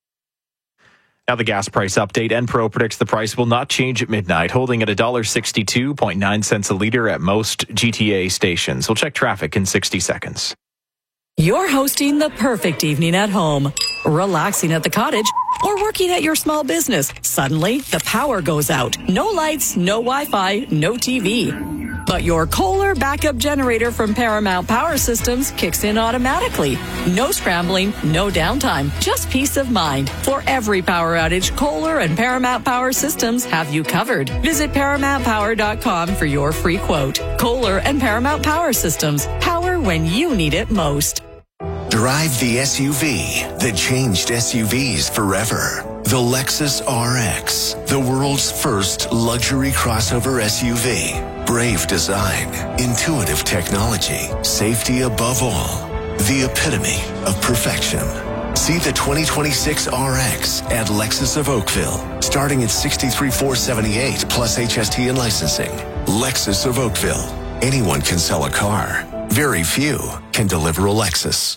Now the gas price update. Enpro predicts the price will not change at midnight, holding at $1.62.9 a litre at most GTA stations. We'll check traffic in 60 seconds. You're hosting the perfect evening at home. Relaxing at the cottage or working at your small business. Suddenly, the power goes out. No lights, no Wi-Fi, no TV. But your Kohler backup generator from Paramount Power Systems kicks in automatically. No scrambling, no downtime, just peace of mind. For every power outage, Kohler and Paramount Power Systems have you covered. Visit ParamountPower.com for your free quote. Kohler and Paramount Power Systems. Power when you need it most. Drive the SUV that changed SUVs forever. The Lexus RX, the world's first luxury crossover SUV. Brave design, intuitive technology, safety above all. The epitome of perfection. See the 2026 RX at Lexus of Oakville, starting at $63,478 plus HST and licensing. Lexus of Oakville. Anyone can sell a car. Very few can deliver a Lexus.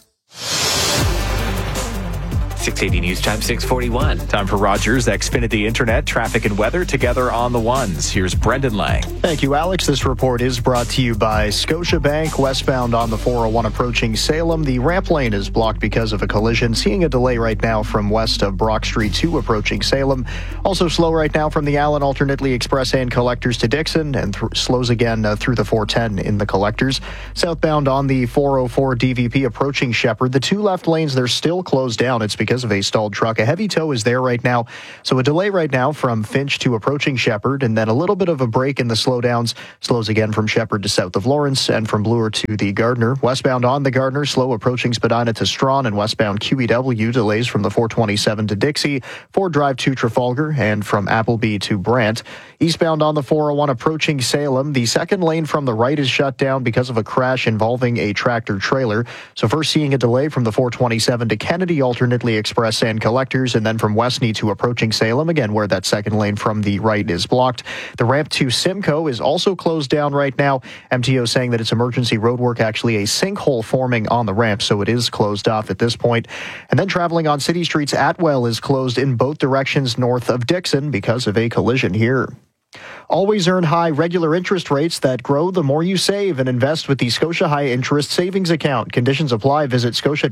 680 News Time, 641. Time for Rogers Xfinity Internet, traffic and weather together on the ones. Here's Brendan Lang. Thank you, Alex. This report is brought to you by Scotiabank. Westbound on the 401 approaching Salem. The ramp lane is blocked because of a collision. Seeing a delay right now from west of Brock Street 2 approaching Salem. Also slow right now from the Allen alternately express and collectors to Dixon, and slows again through the 410 in the collectors. Southbound on the 404 DVP approaching Shepherd. The two left lanes, they're still closed down. It's because of a stalled truck. A heavy tow is there right now. So a delay right now from Finch to approaching Shepherd, and then a little bit of a break in the slowdowns. Slows again from Shepherd to south of Lawrence, and from Bloor to the Gardner. Westbound on the Gardner, slow approaching Spadina to Strawn, and westbound QEW delays from the 427 to Dixie, Ford Drive to Trafalgar, and from Appleby to Brant. Eastbound on the 401 approaching Salem, the second lane from the right is shut down because of a crash involving a tractor trailer. So first seeing a delay from the 427 to Kennedy alternately express and collectors, and then from Westney to approaching Salem, again where that second lane from the right is blocked. The ramp to Simcoe is also closed down right now. MTO saying that it's emergency roadwork, actually a sinkhole forming on the ramp, so it is closed off at this point. And then traveling on city streets, Atwell is closed in both directions north of Dixon because of a collision here. Always earn high regular interest rates that grow the more you save, and invest with the Scotia High Interest Savings Account. Conditions apply. Visit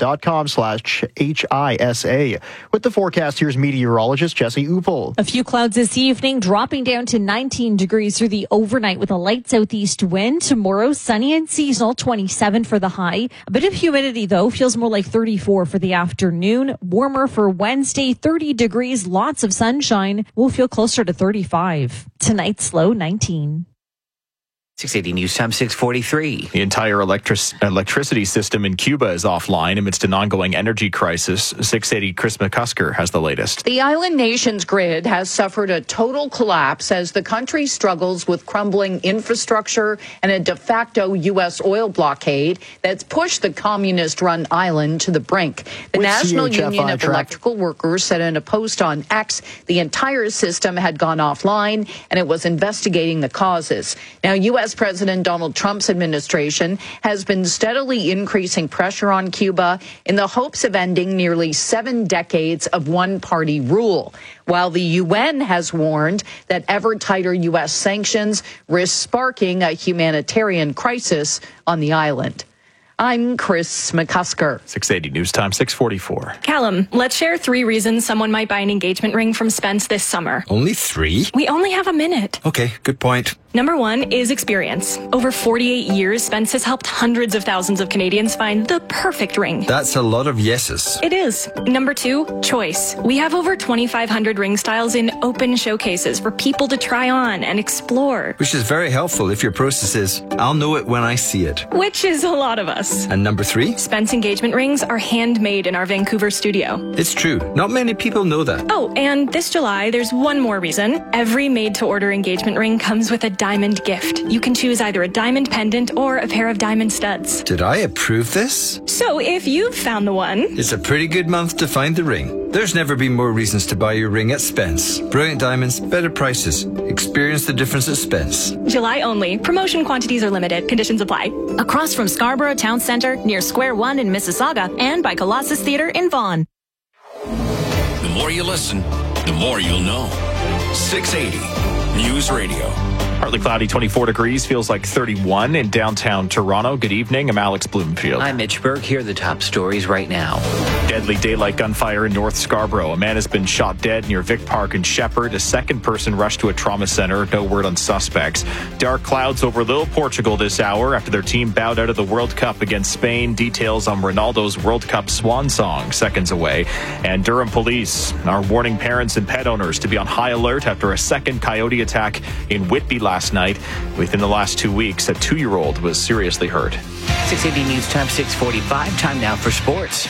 scotia.com/HISA. With the forecast, here's meteorologist Jesse Uppel. A few clouds this evening, dropping down to 19 degrees through the overnight with a light southeast wind. Tomorrow, sunny and seasonal, 27 for the high. A bit of humidity, though, feels more like 34 for the afternoon. Warmer for Wednesday, 30 degrees, lots of sunshine. We'll feel closer to 35. Tonight's low, 19. 680 News Time, 643. The entire electricity system in Cuba is offline amidst an ongoing energy crisis. 680 Chris McCusker has the latest. The island nation's grid has suffered a total collapse as the country struggles with crumbling infrastructure and a de facto U.S. oil blockade that's pushed the communist-run island to the brink. The National Union of Electrical Workers said in a post on X the entire system had gone offline and it was investigating the causes. Now, U.S. President Donald Trump's administration has been steadily increasing pressure on Cuba in the hopes of ending nearly 7 decades of one-party rule, while the UN has warned that ever tighter U.S. sanctions risk sparking a humanitarian crisis on the island. I'm Chris McCusker. 680 News Time, 644. Callum, let's share 3 reasons someone might buy an engagement ring from Spence this summer. Only 3? We only have a minute. Okay, good point. Number 1 is experience. Over 48 years, Spence has helped hundreds of thousands of Canadians find the perfect ring. That's a lot of yeses. It is. Number 2, choice. We have over 2,500 ring styles in open showcases for people to try on and explore. Which is very helpful if your process is, I'll know it when I see it. Which is a lot of us. And number 3? Spence engagement rings are handmade in our Vancouver studio. It's true. Not many people know that. Oh, and this July, there's one more reason. Every made-to-order engagement ring comes with a diamond gift. You can choose either a diamond pendant or a pair of diamond studs. Did I approve this? So if you've found the one... It's a pretty good month to find the ring. There's never been more reasons to buy your ring at Spence. Brilliant diamonds, better prices. Experience the difference at Spence. July only. Promotion quantities are limited. Conditions apply. Across from Scarborough Town Centre, near Square One in Mississauga, and by Colossus Theatre in Vaughan. The more you listen, the more you'll know. 680 News Radio. Partly cloudy, 24 degrees, feels like 31 in downtown Toronto. Good evening, I'm Alex Bloomfield. I'm Mitch Berg. Here are the top stories right now. Deadly daylight gunfire in North Scarborough. A man has been shot dead near Vic Park and Shepherd. A second person rushed to a trauma center. No word on suspects. Dark clouds over Little Portugal this hour after their team bowed out of the World Cup against Spain. Details on Ronaldo's World Cup swan song seconds away. And Durham police are warning parents and pet owners to be on high alert after a second coyote attack in Whitby last night. Within the last 2 weeks, a 2-year-old was seriously hurt. 680 News Time, 6:45. Time now for sports.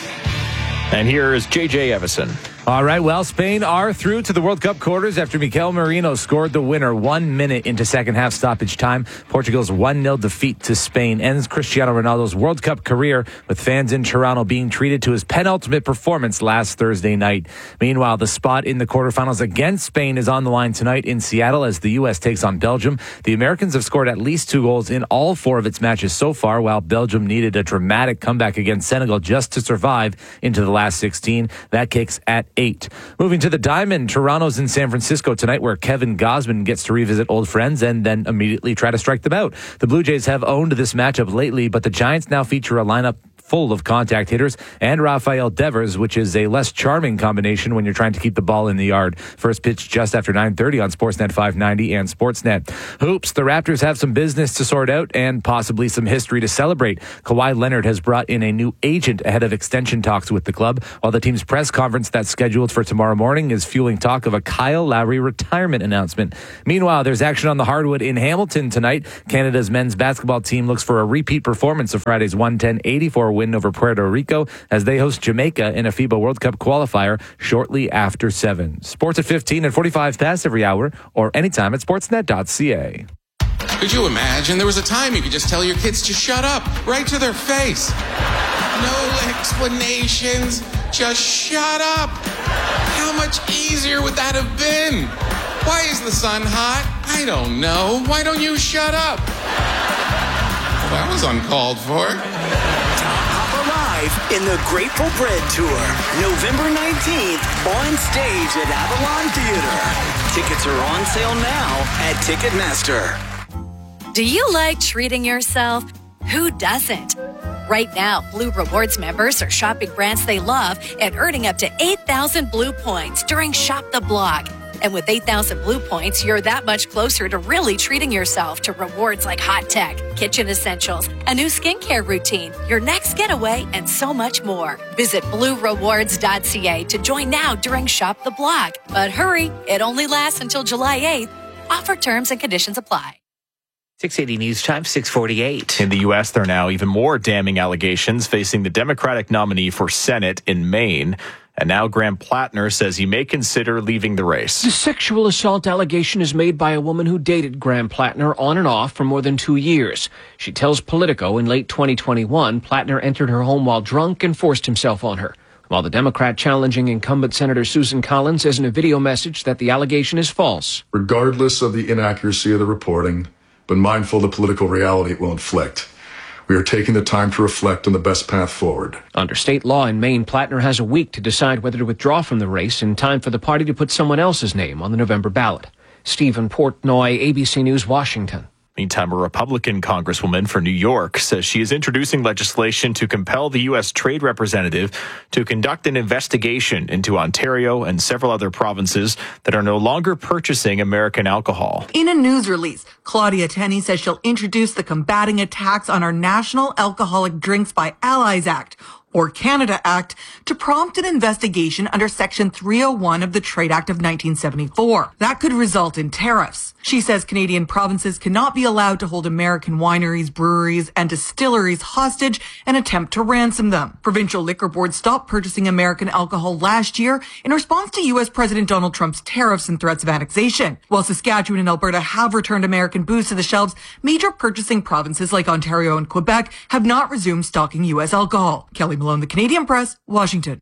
And here is JJ Evison. All right, well, Spain are through to the World Cup quarters after Mikel Merino scored the winner 1 minute into second half stoppage time. Portugal's 1-0 defeat to Spain ends Cristiano Ronaldo's World Cup career, with fans in Toronto being treated to his penultimate performance last Thursday night. Meanwhile, the spot in the quarterfinals against Spain is on the line tonight in Seattle as the U.S. takes on Belgium. The Americans have scored at least 2 goals in all 4 of its matches so far, while Belgium needed a dramatic comeback against Senegal just to survive into the last 16. That kicks at 8. Moving to the Diamond, Toronto's in San Francisco tonight, where Kevin Gausman gets to revisit old friends and then immediately try to strike them out. The Blue Jays have owned this matchup lately, but the Giants now feature a lineup full of contact hitters and Rafael Devers, which is a less charming combination when you're trying to keep the ball in the yard. First pitch just after 9:30 on Sportsnet 590 and Sportsnet. Hoops, the Raptors have some business to sort out and possibly some history to celebrate. Kawhi Leonard has brought in a new agent ahead of extension talks with the club, while the team's press conference that's scheduled for tomorrow morning is fueling talk of a Kyle Lowry retirement announcement. Meanwhile, there's action on the hardwood in Hamilton tonight. Canada's men's basketball team looks for a repeat performance of Friday's 110-84 win over Puerto Rico as they host Jamaica in a FIBA World Cup qualifier shortly after 7. Sports at 15 and 45 past every hour or anytime at sportsnet.ca. Could you imagine there was a time you could just tell your kids to shut up right to their face? No explanations, just shut up. How much easier would that have been? Why is the sun hot? I don't know. Why don't you shut up? Well, that was uncalled for. In the Grateful Bread Tour, November 19th, on stage at Avalon Theater. Tickets are on sale now at Ticketmaster. Do you like treating yourself? Who doesn't? Right now, Blue Rewards members are shopping brands they love and earning up to 8,000 Blue points during Shop the Block. And with 8,000 Blue points, you're that much closer to really treating yourself to rewards like hot tech, kitchen essentials, a new skincare routine, your next getaway, and so much more. Visit BlueRewards.ca to join now during Shop the Block. But hurry, it only lasts until July 8th. Offer terms and conditions apply. 680 News Time, 6:48. In the U.S., there are now even more damning allegations facing the Democratic nominee for Senate in Maine. And now Graham Plattner says he may consider leaving the race. The sexual assault allegation is made by a woman who dated Graham Plattner on and off for more than 2 years. She tells Politico in late 2021, Plattner entered her home while drunk and forced himself on her. While the Democrat challenging incumbent Senator Susan Collins says in a video message that the allegation is false. Regardless of the inaccuracy of the reporting, but mindful of the political reality it will inflict, we are taking the time to reflect on the best path forward. Under state law in Maine, Plattner has a week to decide whether to withdraw from the race in time for the party to put someone else's name on the November ballot. Stephen Portnoy, ABC News, Washington. Meantime, a Republican congresswoman for New York says she is introducing legislation to compel the U.S. Trade Representative to conduct an investigation into Ontario and several other provinces that are no longer purchasing American alcohol. In a news release, Claudia Tenney says she'll introduce the Combating Attacks on Our National Alcoholic Drinks by Allies Act, or Canada Act, to prompt an investigation under Section 301 of the Trade Act of 1974. That could result in tariffs. She says Canadian provinces cannot be allowed to hold American wineries, breweries, and distilleries hostage and attempt to ransom them. Provincial liquor boards stopped purchasing American alcohol last year in response to U.S. President Donald Trump's tariffs and threats of annexation. While Saskatchewan and Alberta have returned American booze to the shelves, major purchasing provinces like Ontario and Quebec have not resumed stocking U.S. alcohol. Kelly Malone, The Canadian Press, Washington.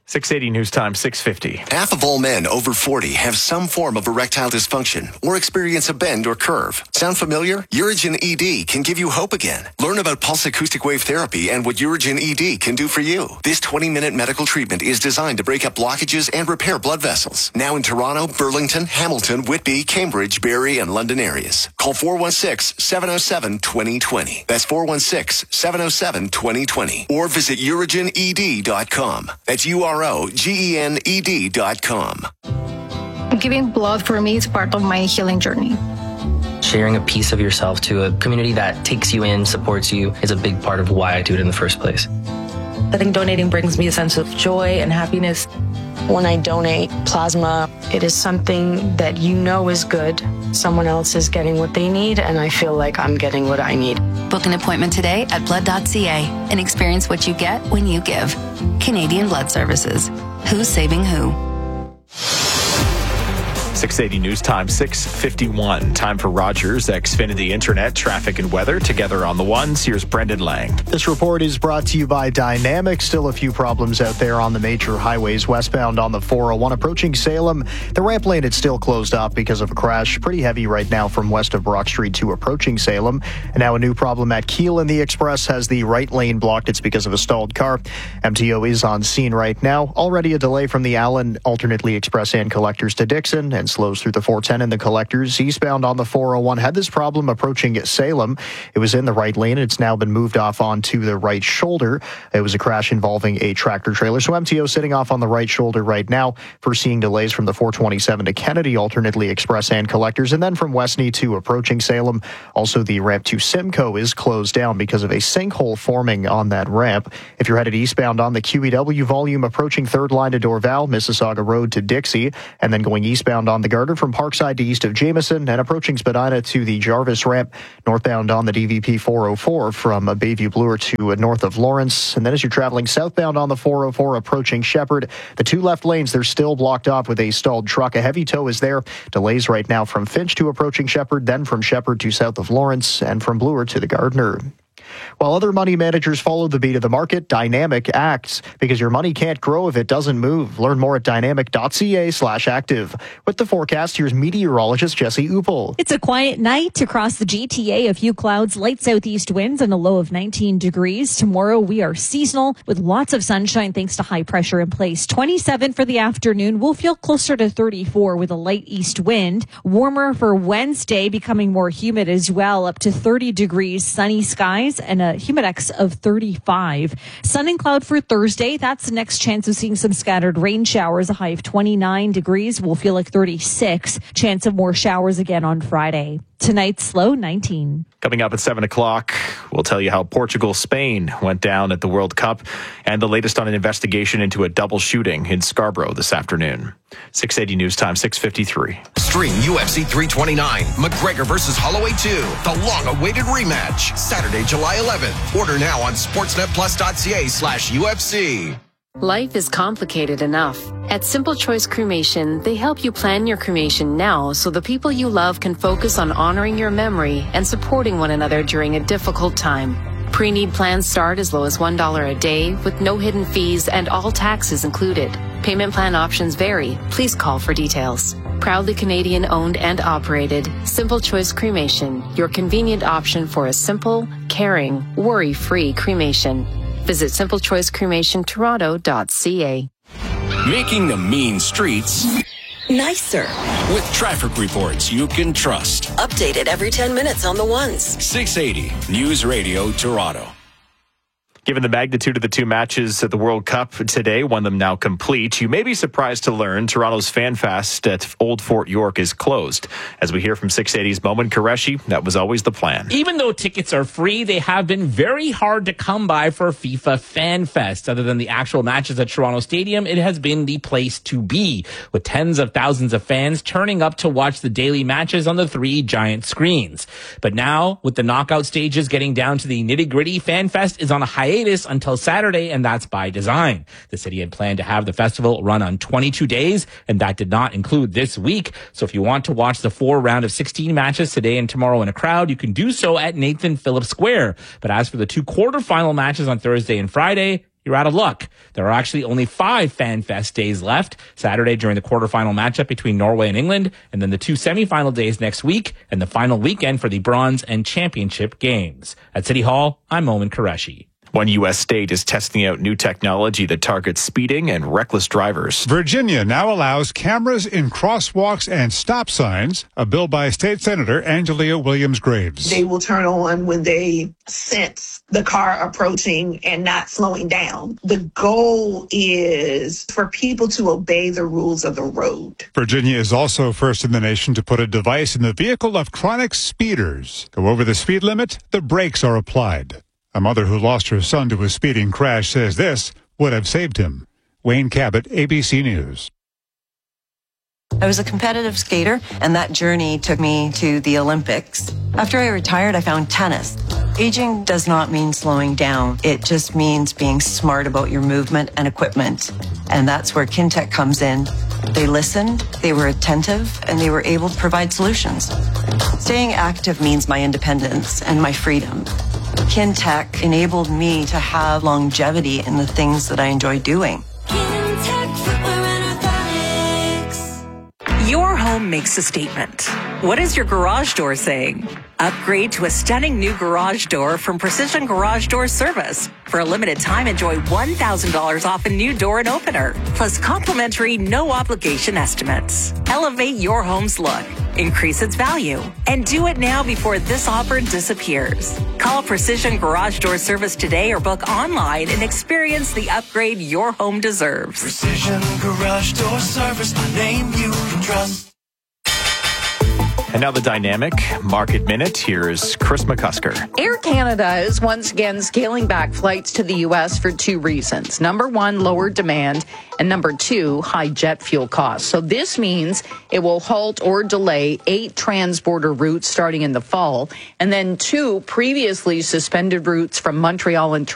680 News Time, 650. Half of all men over 40 have some form of erectile dysfunction or experience a bend or curve. Sound familiar? Urigen ED can give you hope again. Learn about pulse acoustic wave therapy and what Urigen ED can do for you. This 20-minute medical treatment is designed to break up blockages and repair blood vessels. Now in Toronto, Burlington, Hamilton, Whitby, Cambridge, Barrie, and London areas. Call 416-707-2020. That's 416-707-2020. Or visit UrigenED.com. That's UROGENED.com. Giving blood for me is part of my healing journey. Sharing a piece of yourself to a community that takes you in, supports you, is a big part of why I do it in the first place. I think donating brings me a sense of joy and happiness. When I donate plasma, it is something that you know is good. Someone else is getting what they need, and I feel like I'm getting what I need. Book an appointment today at blood.ca and experience what you get when you give. Canadian Blood Services. Who's saving who? 680 News Time, 6:51. Time for Rogers Xfinity Internet, traffic and weather together on the ones. Here's Brendan Lang. This report is brought to you by Dynamic. Still a few problems out there on the major highways westbound on the 401 approaching Salem. The ramp lane is still closed off because of a crash. Pretty heavy right now from west of Brock Street to approaching Salem. And now a new problem at Keele, and the Express has the right lane blocked. It's because of a stalled car. MTO is on scene right now. Already a delay from the Allen, alternately Express and Collectors to Dixon, and slows through the 410 and the Collectors. Eastbound on the 401 had this problem approaching Salem. It was in the right lane. It's now been moved off onto the right shoulder. It was a crash involving a tractor trailer. So MTO sitting off on the right shoulder right now. Foreseeing delays from the 427 to Kennedy, alternately Express and Collectors. And then from Westney to approaching Salem. Also the ramp to Simcoe is closed down because of a sinkhole forming on that ramp. If you're headed eastbound on the QEW, volume approaching third line to Dorval, Mississauga Road to Dixie, and then going eastbound on the Garter from Parkside to east of Jameson, and approaching Spadina to the Jarvis ramp, northbound on the DVP 404 from Bayview Bloor to north of Lawrence. And then as you're traveling southbound on the 404 approaching Shepherd, the two left lanes, they're still blocked off with a stalled truck. A heavy tow is there. Delays right now from Finch to approaching Shepherd, then from Shepherd to south of Lawrence, and from Bloor to the Gardner. While other money managers follow the beat of the market, Dynamic acts because your money can't grow if it doesn't move. Learn more at dynamic.ca/active. With the forecast, here's meteorologist Jesse Uppel. It's a quiet night across the GTA. A few clouds, light southeast winds, and a low of 19 degrees. Tomorrow, we are seasonal with lots of sunshine thanks to high pressure in place. 27 for the afternoon. We'll feel closer to 34 with a light east wind. Warmer for Wednesday, becoming more humid as well, up to 30 degrees, sunny skies, and a humidex of 35. Sun and cloud for Thursday. That's the next chance of seeing some scattered rain showers. A high of 29 degrees. We'll feel like 36. Chance of more showers again on Friday. Tonight's low 19. Coming up at 7 o'clock, we'll tell you how Portugal-Spain went down at the World Cup and the latest on an investigation into a double shooting in Scarborough this afternoon. 680 News Time, 6:53. Stream UFC 329, McGregor versus Holloway 2, the long-awaited rematch, Saturday, July 11th. Order now on sportsnetplus.ca/UFC. Life is complicated enough. At Simple Choice Cremation, they help you plan your cremation now so the people you love can focus on honoring your memory and supporting one another during a difficult time. Pre-need plans start as low as $1 a day with no hidden fees and all taxes included. Payment plan options vary. Please call for details. Proudly Canadian owned and operated, Simple Choice Cremation, your convenient option for a simple, caring, worry-free cremation. Visit simplechoicecremationtoronto.ca. Making the mean streets nicer with traffic reports you can trust. Updated every 10 minutes on the ones. 680 News Radio Toronto. Given the magnitude of the two matches at the World Cup today, one of them now complete, you may be surprised to learn Toronto's Fan Fest at Old Fort York is closed. As we hear from 680's Momin Qureshi, that was always the plan. Even though tickets are free, they have been very hard to come by for FIFA Fan Fest. Other than the actual matches at Toronto Stadium, it has been the place to be, with tens of thousands of fans turning up to watch the daily matches on the three giant screens. But now, with the knockout stages getting down to the nitty-gritty, Fan Fest is on a hiatus until Saturday, and that's by design. The city had planned to have the festival run on 22 days, and that did not include this week. So if you want to watch the 4 round of 16 matches today and tomorrow in a crowd, you can do so at Nathan Phillips Square. But as for the 2 quarterfinal matches on Thursday and Friday, you're out of luck. There are actually only 5 FanFest days left. Saturday during the quarterfinal matchup between Norway and England, and then the 2 semifinal days next week, and the final weekend for the bronze and championship games. At City Hall, I'm Momin Qureshi. One U.S. state is testing out new technology that targets speeding and reckless drivers. Virginia now allows cameras in crosswalks and stop signs, a bill by State Senator Angelia Williams-Graves. They will turn on when they sense the car approaching and not slowing down. The goal is for people to obey the rules of the road. Virginia is also first in the nation to put a device in the vehicle of chronic speeders. Go over the speed limit, the brakes are applied. A mother who lost her son to a speeding crash says this would have saved him. Wayne Cabot, ABC News. I was a competitive skater, and that journey took me to the Olympics. After I retired, I found tennis. Aging does not mean slowing down. It just means being smart about your movement and equipment. And that's where Kintec comes in. They listened, they were attentive, and they were able to provide solutions. Staying active means my independence and my freedom. Kintec enabled me to have longevity in the things that I enjoy doing. Your home makes a statement. What is your garage door saying? Upgrade to a stunning new garage door from Precision Garage Door Service. For a limited time, enjoy $1,000 off a new door and opener, plus complimentary no-obligation estimates. Elevate your home's look, increase its value, and do it now before this offer disappears. Call Precision Garage Door Service today or book online and experience the upgrade your home deserves. Precision Garage Door Service, the name you can trust. And now the dynamic market minute. Here's Chris McCusker. Air Canada is once again scaling back flights to the U.S. for 2 reasons. Number 1, lower demand, and number 2, high jet fuel costs. So this means it will halt or delay 8 transborder routes starting in the fall, and then 2 previously suspended routes from Montreal and